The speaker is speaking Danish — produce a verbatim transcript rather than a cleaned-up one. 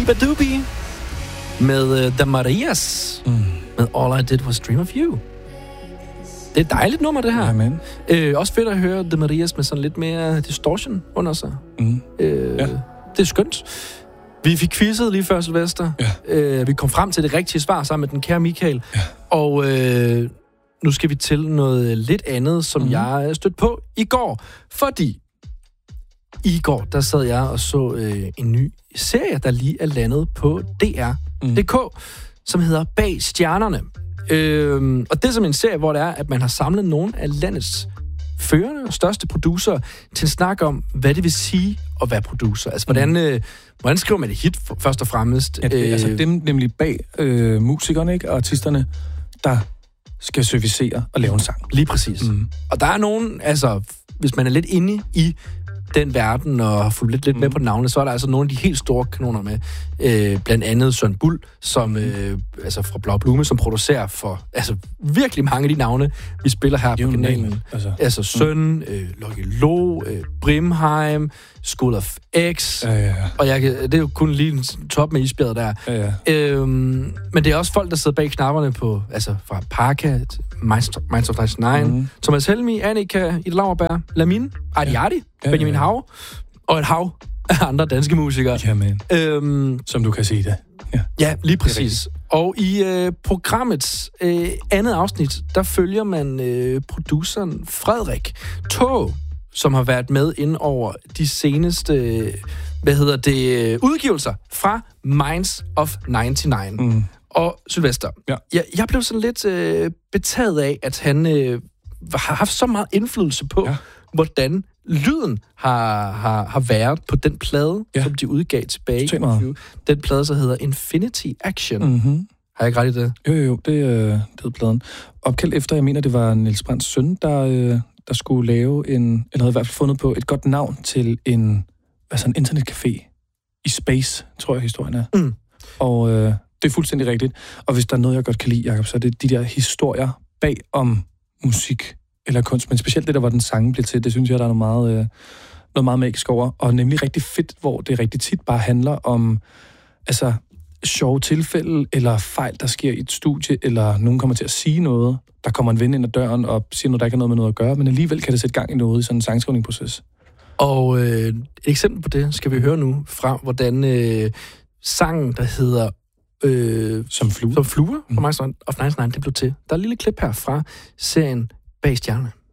Biba Doobie med uh, The Marias mm. med All I Did Was Dream of You. Det er et dejligt nummer, det her. Jamen. Øh, også fedt at høre The Marias med sådan lidt mere distortion under sig. Mm. Øh, ja. Det er skønt. Vi fik quizzet lige før, Sylvester. Ja. Øh, vi kom frem til det rigtige svar sammen med den kære Michael. Ja. Og øh, nu skal vi til noget lidt andet, som mm. jeg stødte på i går. Fordi i går, der sad jeg og så øh, en ny serie, der lige er landet på D R punktum D K, mm. som hedder Bag Stjernerne. Øh, og det er som en serie, hvor det er, at man har samlet nogle af landets førende og største producer til en snak om, hvad det vil sige at være producer. Altså, hvordan, øh, hvordan skriver man et hit, for, først og fremmest? Ja, det, altså dem nemlig bag øh, musikerne, ikke, og artisterne, der skal servicere og lave en sang. Lige præcis. Mm. Og der er nogen, altså, hvis man er lidt inde i den verden og har fulgt lidt, lidt mm. med på navnet, så er der altså nogle af de helt store kanoner med. Øh, blandt andet Søren Bull, som, øh, altså fra Blau Blume, som producerer for altså, virkelig mange af de navne, vi spiller her på kanalen. Altså, altså Søn, mm. øh, Lucky Lo, øh, Brimheim, School of X, ja, ja, ja. Og jeg, det er jo kun lige en top med isbjerget der. Ja, ja. Øhm, men det er også folk, der sidder bag knapperne på, altså fra Parka, Minds of nioghalvtreds, mm. Thomas Helmi, Annika, Ida Lauerberg, Lamin, Adi ja. Adi, ja, Benjamin ja. Hav, og et hav af andre danske musikere. Jamen, øhm, som du kan sige det. Ja, ja lige præcis. Og i øh, programmets øh, andet afsnit, der følger man øh, produceren Frederik Tog, som har været med ind over de seneste, hvad hedder det, udgivelser fra Minds of nioghalvfems. Mm. Og Sylvester, ja. jeg, jeg blev sådan lidt øh, betaget af, at han øh, har haft så meget indflydelse på, ja. hvordan lyden har, har, har været på den plade, ja. som de udgav tilbage i tyve. Den plade, så hedder Infinity Action. Mm-hmm. Har jeg ikke ret i det? Jo, jo, jo. Det, øh, det er pladen. Opkaldt efter, jeg mener, det var Niels Brandts søn, der... Øh der skulle lave en, eller havde i hvert fald fundet på et godt navn til en, altså en internetcafé i space, tror jeg, historien er. Mm. Og øh, det er fuldstændig rigtigt. Og hvis der er noget, jeg godt kan lide, Jacob, så er det de der historier bag om musik eller kunst, men specielt det, der var den sange blev til, det synes jeg, der er noget meget, øh, noget meget magisk over. Og nemlig rigtig fedt, hvor det rigtig tit bare handler om, altså, sjove tilfælde, eller fejl, der sker i et studie, eller nogen kommer til at sige noget, der kommer en ven ind ad døren og siger noget, der ikke har noget med noget at gøre, men alligevel kan det sætte gang i noget i sådan en sangskrivningsproces. Og øh, et eksempel på det skal vi høre nu fra, hvordan øh, sangen, der hedder øh, Som fluer, Som fluer mm. fra Minds of nioghalvfems, det blev til. Der er et lille klip her fra serien Bag Stjernerne.